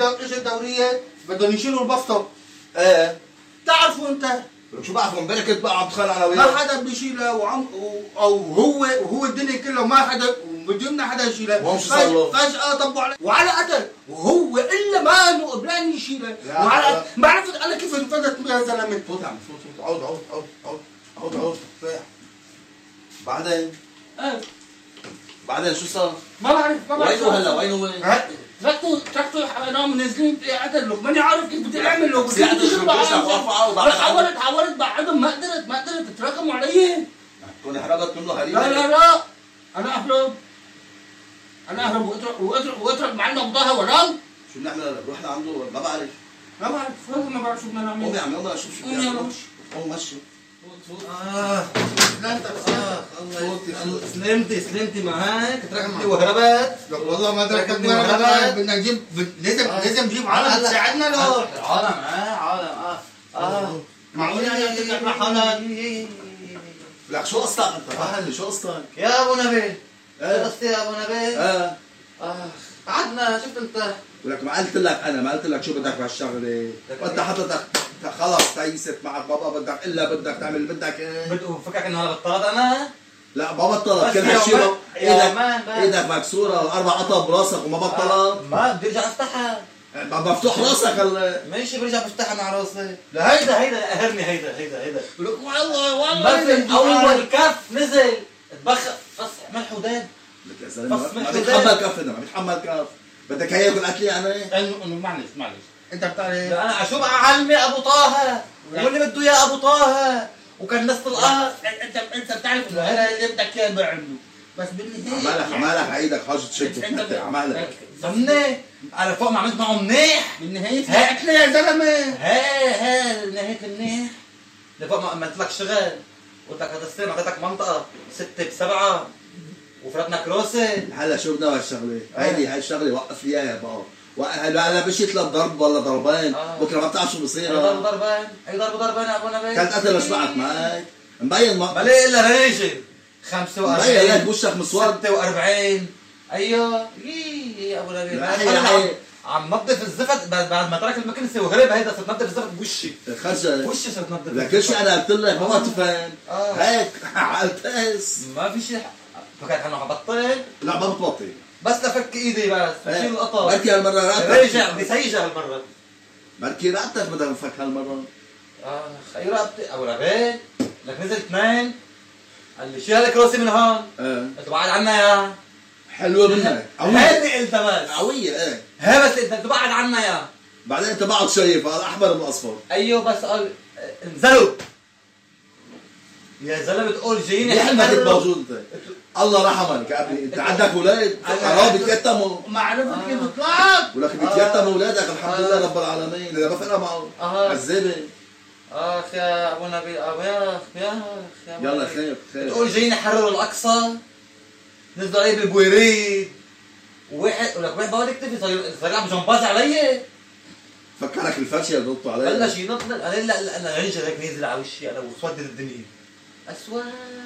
اجت الدوريه بدهم يشيلوا البسطه. ايه تعرفوا انت شو بعرفوا امبارح كنت بقى عم بتخانق انا وياه. ما حدا بيشيلها او وهو الدنيا كلها ما حدا بدون حدا يشيلها. وهم شو صار له؟ فجأة طبوا عليه وعلى قتل وهو الا ما انه قبلان يشيلها وعلى ما عرفت انا كيف انفدت يا زلمه. فوت عم فوت عود عود عود عود عود عود ريح. بعدين بعدين شو صار؟ ما بعرف وين هو هلا وين هو؟ تركته حرام نازلين قتل له ماني عارف كيف بدي اعمل له. بس قاعد اشرب بشرب وارفعه حاولت بعدهم ما قدرت تتراكموا علي. تكون هربت منه هريبه. لا انا اهرب واترك معنا بضاها وراه. شو بنعمل هلا؟ بروح لعنده ما بعرف. ما بعرف شو بدنا نعمل. قوم يا عمي قوم اشوف شو قوم يلا بتعمل. مشي. قوم مشي. سلمتي معاك تركتني وهربت. والله ما تركتني وهربت. بدنا نجيب لازم نجيب عالم تساعدنا له. عالم معقول يعني تطلع مع حالك؟ لك شو قصتك انت؟ فهمني شو قصتك؟ يا ابو نبيل شو قصتي يا ابو نبيل؟ قعدنا شفت انت ولك ما قلت لك انا ما قلت لك شو بدك بهالشغله وانت حضرتك خلص تيست معك بابا بدك الا بدك تعمل اللي بدك ايه. فكرك انه هلا بطلت انا؟ لا ما بطلت كل هالشيء ايدك مكسوره 4 قطع براسك وما بطلت. ما بدي ارجع افتحها. مفتوح راسك هلا. ماشي برجع بفتحها مع راسي. لا هيدا قهرني هيدا ولك والله بس اول كف نزل اتبخر بس ملح ودان. لك يا زلمه ما بيتحمل كف ما بيتحمل كف. بدك هي ياكل قتلي انا؟ انه معلش انت بتعرف انا شو بقى علمي ابو طه واللي بده اياه ابو طه وكان نص القهر. انت بتعرف انه هذا اللي بدك اياه بعمله بس بالنهايه عمالك عيدك حاجه تشد عمالك فهمني على فوق ما عملت معه منيح. بالنهايه هاكله يا زلمه. نهايه منيح لفوق ما قلت لك شغل قلت لك هذا السنه اعطيتك منطقه 6 ب7 وفرتنا كروسه. هلا شو بدنا بهالشغله؟ هاي الشغله وقف لي اياها بقى. هلا مش يطلب ضرب ولا ضربين بكره ما بتعرف شو بصير. اي ضربين يا ابو نبيل. كانت قتل اشبعت معك مبين بلا الا ريجل 45 مبين لك وشك مسود 46. ايوه يا ابو نبيل عم نظف الزفت بعد ما ترك المكنسه وهرب. هيدا صرت نظف الزفت بوشي خرجت وشي صرت نظف. لك كل شيء انا قلت لك ما تفهم هيك عالتاس ما في شيء. فكرت انه حبطل. لا ما بتبطل بس لفك ايدي بس بشيل القطع. بركي هالمره رقتك رجع بيسيجا هالمره. بركي رقتك بدها نفك هالمره. خي رقبتي ابو نبيل لك نزل 2 قال لي شيل الكروسي من هون. قلت له بعد عنا يا حلوه منك هيدي قلت بس قويه ايه هي بس انت بعد عنا يا بعدين انت بعد شايف الاحمر والاصفر. ايوه بس قال انزلوا يا زلمه تقول جايين ليه ما كنت موجود انت؟ الله رحمك يا ابني انت عندك اولاد قراب بيتيتموا ما عرفت كيف طلعت. ولك بيتيتموا اولادك الحمد لله رب العالمين اذا ما فرق معه عذابه. اخ يا ابو نبيل يا يلا خير تقول جايين يحرروا الاقصى نزلوا علي بالبويريد وواحد ولك واحد بقعد يكتب صار عم جمباز علي. فكرك الفرشه اللي ضبطوا عليها بلش ينطلق قال لا انا رجع هيك نازل على وشي انا وسودت الدنيا اسود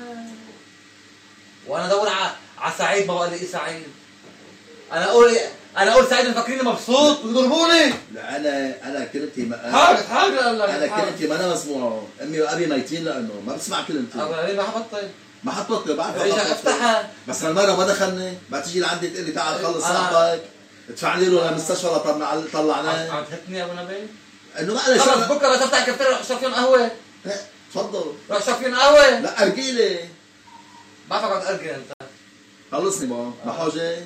وانا ادور على سعيد ما بقى لي سعيد. انا اقول سعيد مفكريني مبسوط ويضربوني. لا انا كلمتي حاجه انا كلمتي ما انا مسموعه. امي وابي ميتين لانه ما بسمع كلمتي. ما حبطل ما حطت بعرف رجع افتحها بس هالمره ما دخلني. ما تيجي لعندي تقول لي تعال خلص صاحبك ادفع لي له للمستشفى طلعناه. عم تهتني يا ابو نبيل انه ما علي خلص بكره تفتح الكافتيريا روح اشرب فيهم قهوه. تفضل روح اشرب فيهم قهوه. لا ارجيلي بعرفك عم تأرجل انت. خلصني بقى ما حاجه.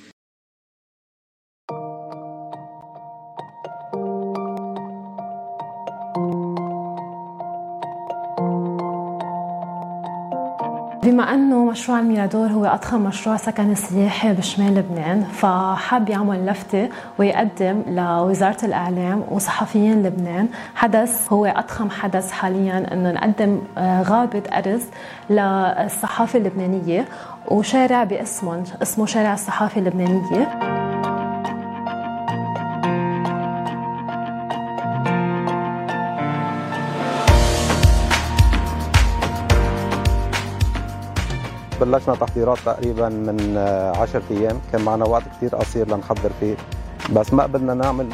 بما أنه مشروع الميرادور هو أضخم مشروع سكني سياحي بشمال لبنان، فحاب يعمل لفتة ويقدم لوزارة الإعلام وصحفيين لبنان حدث هو أضخم حدث حالياً، أنه نقدم غابة أرز للصحافة اللبنانية وشارع باسمه اسمه شارع الصحافة اللبنانية. بلشنا تحضيرات تقريبا من 10 ايام، كان معنا وقت كثير قصير لنحضر فيه، بس ما قبلنا نعمل